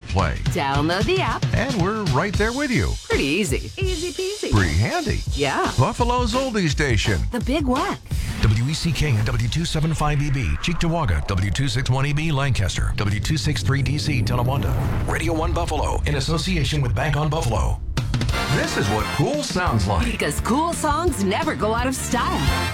play. Download the app. And we're right there with you. Pretty easy. Easy peasy. Pretty handy. Yeah. Buffalo's oldie station. The Big Whack. WECK and W275EB, Cheektowaga, W261EB, Lancaster, W263DC, Tonawanda. Radio 1 Buffalo, in association with Bank on Buffalo. This is what cool sounds like. Because cool songs never go out of style.